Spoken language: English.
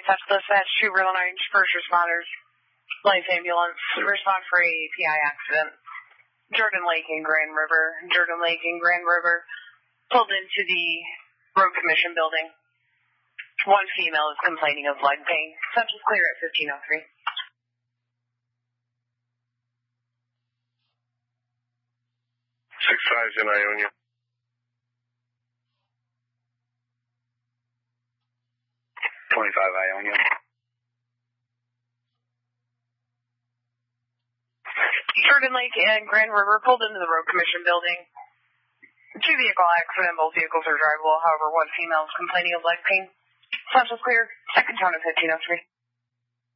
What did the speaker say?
Touch dispatch to Real Orange first responders. Life ambulance. Respond for a PI accident. Jordan Lake and Grand River. Jordan Lake and Grand River pulled into the Road Commission building. One female is complaining of leg pain. Subject clear at 1503. 6-5's in Ionia. 25 Ionia. Jordan Lake and Grand River pulled into the Road Commission building. Two-vehicle accident. Both vehicles are drivable. However, one female is complaining of leg pain. Subject clear. Second tone of 1503.